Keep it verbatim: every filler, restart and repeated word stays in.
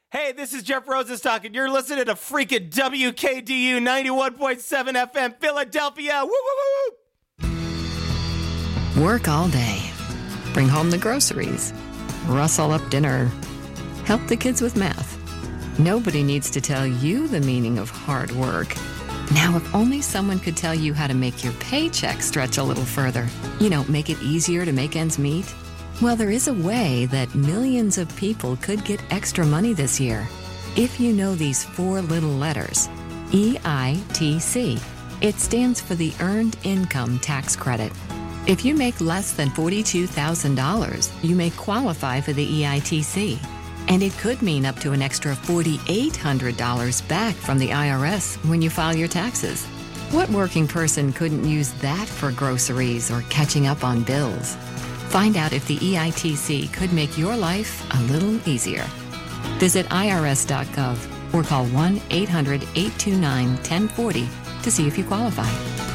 Hey, this is Jeff Rosenstock, and you're listening to freaking W K D U ninety-one point seven F M Philadelphia. Woo, woo, woo! Work all day. Bring home the groceries. Rustle up dinner. Help the kids with math. Nobody needs to tell you the meaning of hard work. Now, if only someone could tell you how to make your paycheck stretch a little further. You know, make it easier to make ends meet. Well, there is a way that millions of people could get extra money this year. If you know these four little letters, E I T C. It stands for the Earned Income Tax Credit. If you make less than forty-two thousand dollars, you may qualify for the E I T C. And it could mean up to an extra four thousand eight hundred dollars back from the I R S when you file your taxes. What working person couldn't use that for groceries or catching up on bills? Find out if the E I T C could make your life a little easier. Visit I R S dot gov or call one eight hundred eight two nine one oh four oh to see if you qualify.